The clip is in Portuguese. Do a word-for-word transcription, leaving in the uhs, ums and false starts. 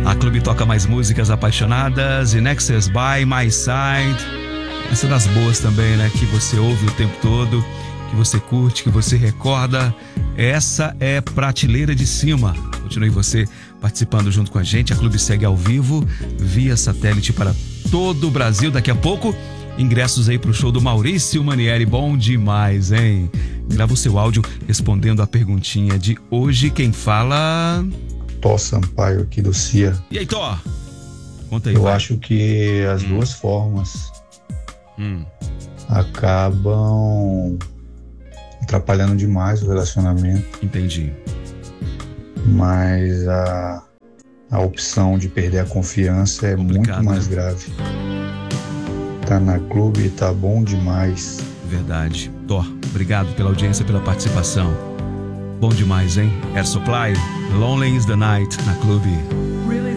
A Clube toca mais músicas apaixonadas. In Excess by My Side. Essa é das boas também, né? Que você ouve o tempo todo, que você curte, que você recorda. Essa é Prateleira de Cima. Continue você participando junto com a gente. A Clube segue ao vivo, via satélite para todo o Brasil. Daqui a pouco, ingressos aí pro show do Maurício Manieri. Bom demais, hein? Grava o seu áudio respondendo a perguntinha de hoje. Quem fala? Tó Sampaio aqui do C I A. E aí, Tó? Conta aí. Eu vai. acho que as Hum. duas formas Hum. acabam atrapalhando demais o relacionamento, Entendi. mas a, a opção de perder a confiança é Complicado, muito mais né? grave. Tá na Clube e tá bom demais. Verdade. Tó, obrigado pela audiência, pela participação. Bom demais, hein? Air Supply, Lonely is the Night, na Clube.